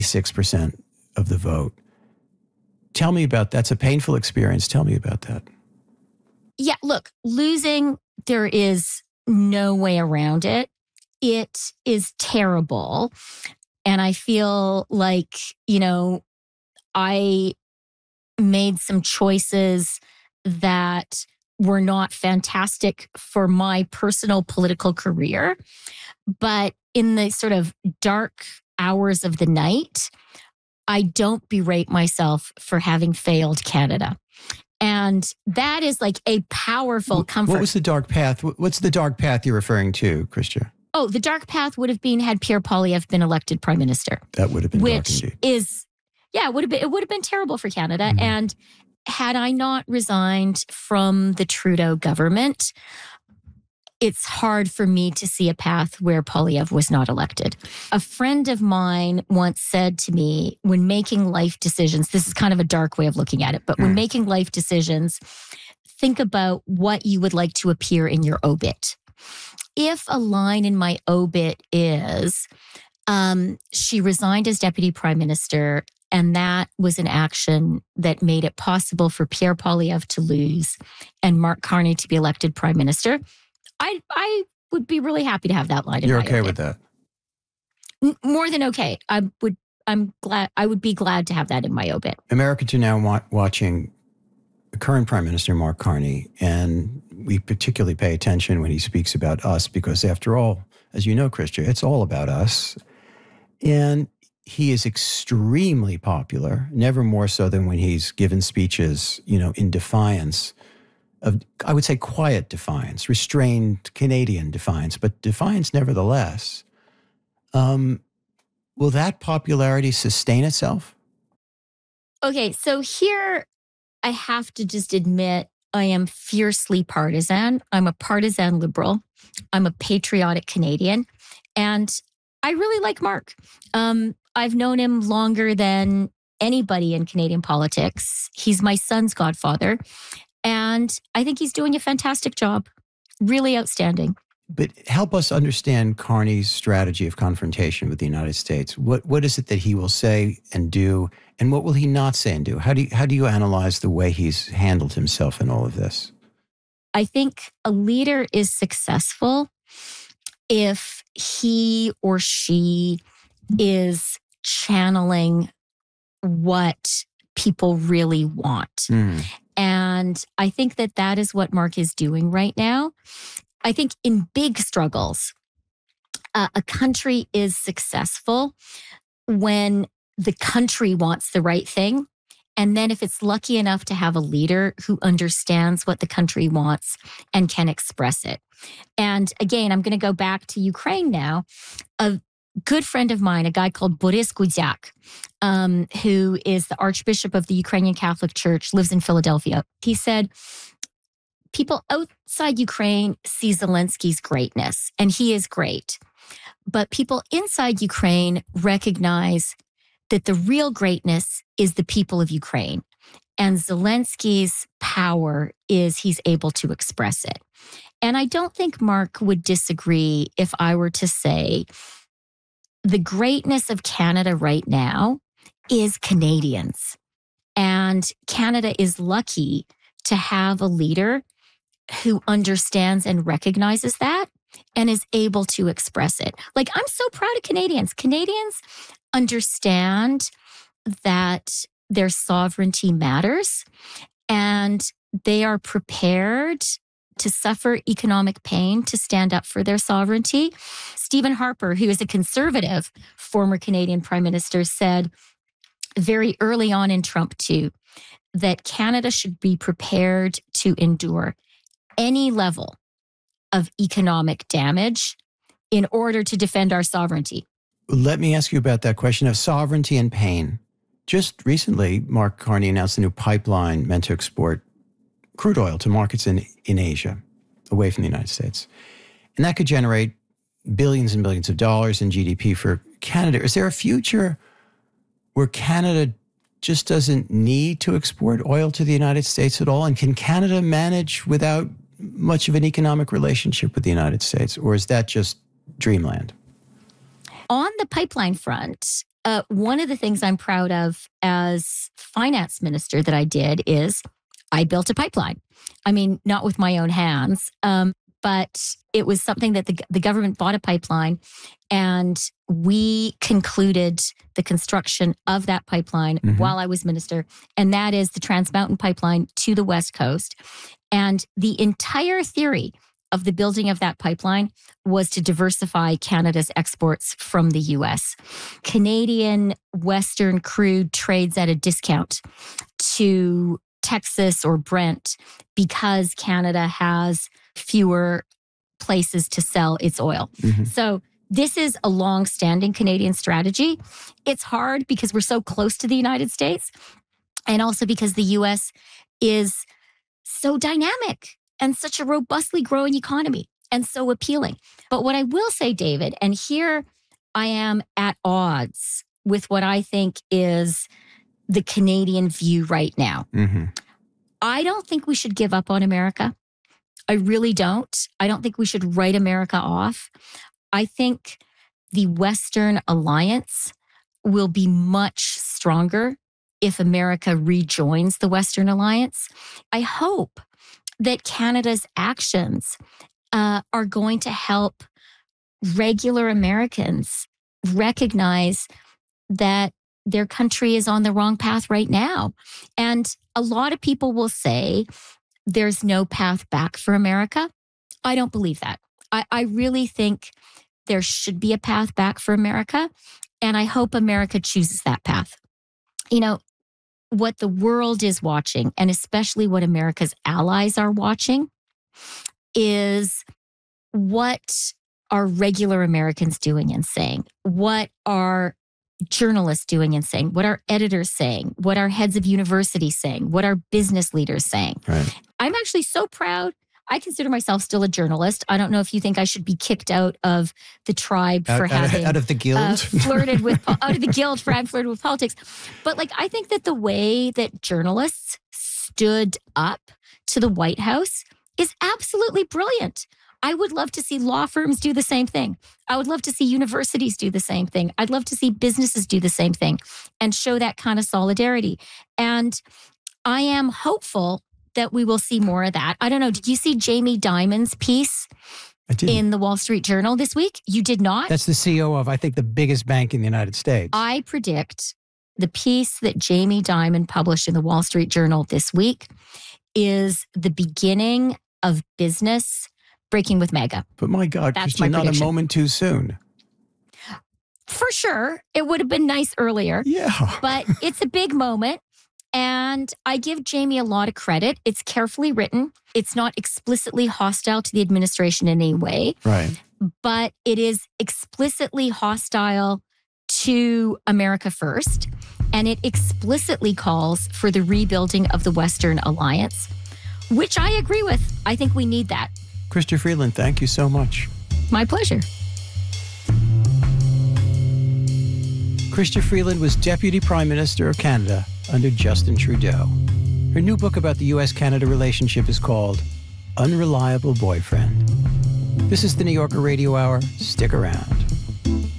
6% of the vote. Tell me about that's a painful experience. Tell me about that. Yeah, look, losing, there is no way around it. It is terrible. And I feel like, I made some choices that were not fantastic for my personal political career. But in the sort of dark hours of the night, I don't berate myself for having failed Canada. And that is like a powerful comfort. What was the dark path? What's the dark path you're referring to, Chrystia? Oh, the dark path would have been had Pierre Poilievre been elected prime minister. That would have been dark indeed. It would have been terrible for Canada. Mm-hmm. And had I not resigned from the Trudeau government, it's hard for me to see a path where Poilievre was not elected. A friend of mine once said to me, when making life decisions, this is kind of a dark way of looking at it, but when making life decisions, think about what you would like to appear in your obit. If a line in my obit is, she resigned as deputy prime minister, and that was an action that made it possible for Pierre Poilievre to lose and Mark Carney to be elected prime minister, I would be really happy to have that line in my obit. You're okay with that? More than okay. I would be glad to have that in my obit. Americans are now watching the current Prime Minister, Mark Carney, and we particularly pay attention when he speaks about us because, after all, as you know, Chrystia, it's all about us. And he is extremely popular, never more so than when he's given speeches, in defiance of, I would say, quiet defiance, restrained Canadian defiance, but defiance nevertheless. Will that popularity sustain itself? Okay, so here I have to just admit I am fiercely partisan. I'm a partisan liberal. I'm a patriotic Canadian. And I really like Mark. I've known him longer than anybody in Canadian politics. He's my son's godfather. And I think he's doing a fantastic job. Really outstanding. But help us understand Carney's strategy of confrontation with the United States. What is it that he will say and do, and what will he not say and do? How do you analyze the way he's handled himself in all of this? I think a leader is successful if he or she is channeling what people really want. And I think that is what Mark is doing right now. I think in big struggles, a country is successful when the country wants the right thing. And then if it's lucky enough to have a leader who understands what the country wants and can express it. And again, I'm going to go back to Ukraine now. A good friend of mine, a guy called Boris Gudziak, who is the Archbishop of the Ukrainian Catholic Church, lives in Philadelphia. He said, people outside Ukraine see Zelensky's greatness, and he is great. But people inside Ukraine recognize that the real greatness is the people of Ukraine. And Zelensky's power is he's able to express it. And I don't think Mark would disagree if I were to say the greatness of Canada right now is Canadians. And Canada is lucky to have a leader who understands and recognizes that and is able to express it. Like, I'm so proud of Canadians. Canadians understand that their sovereignty matters, and they are prepared to suffer economic pain to stand up for their sovereignty. Stephen Harper, who is a conservative former Canadian prime minister, said very early on in Trump 2 that Canada should be prepared to endure any level of economic damage in order to defend our sovereignty. Let me ask you about that question of sovereignty and pain. Just recently, Mark Carney announced a new pipeline meant to export crude oil to markets in Asia, away from the United States. And that could generate billions and billions of dollars in GDP for Canada. Is there a future where Canada just doesn't need to export oil to the United States at all? And can Canada manage without much of an economic relationship with the United States? Or is that just dreamland? On the pipeline front, one of the things I'm proud of as finance minister that I did is I built a pipeline. I mean, not with my own hands, but it was something that the government bought a pipeline, and we concluded the construction of that pipeline while I was minister. And that is the Trans Mountain Pipeline to the West Coast. And the entire theory of the building of that pipeline was to diversify Canada's exports from the US. Canadian Western crude trades at a discount to Texas or Brent because Canada has fewer places to sell its oil. So this is a long-standing Canadian strategy. It's hard because we're so close to the United States, and also because the US is so dynamic and such a robustly growing economy and so appealing. But what I will say, David, and here I am at odds with what I think is the Canadian view right now. I don't think we should give up on America. I really don't. I don't think we should write America off. I think the Western alliance will be much stronger if America rejoins the Western alliance. I hope that Canada's actions are going to help regular Americans recognize that their country is on the wrong path right now. And a lot of people will say there's no path back for America. I don't believe that. I really think there should be a path back for America. And I hope America chooses that path. You know, what the world is watching, and especially what America's allies are watching, is what are regular Americans doing and saying? What are journalists doing and saying? What are editors saying? What are heads of universities saying? What are business leaders saying? Right. I'm actually so proud. I consider myself still a journalist. I don't know if you think I should be kicked out of the tribe for having out of the guild, flirted with out of the guild for having flirted with politics. But like, I think that the way that journalists stood up to the White House is absolutely brilliant. I would love to see law firms do the same thing. I would love to see universities do the same thing. I'd love to see businesses do the same thing and show that kind of solidarity. And I am hopeful that we will see more of that. I don't know. Did you see Jamie Dimon's piece in the Wall Street Journal this week? You did not? That's the CEO of, I think, the biggest bank in the United States. I predict the piece that Jamie Dimon published in the Wall Street Journal this week is the beginning of business breaking with MAGA. But my God, that's Christian, not a moment too soon. For sure. It would have been nice earlier. Yeah. But it's a big moment. And I give Jamie a lot of credit. It's carefully written. It's not explicitly hostile to the administration in any way. Right. But it is explicitly hostile to America first. And it explicitly calls for the rebuilding of the Western alliance, which I agree with. I think we need that. Chrystia Freeland, thank you so much. My pleasure. Chrystia Freeland was Deputy Prime Minister of Canada under Justin Trudeau. Her new book about the U.S.-Canada relationship is called Unreliable Boyfriend. This is the New Yorker Radio Hour. Stick around.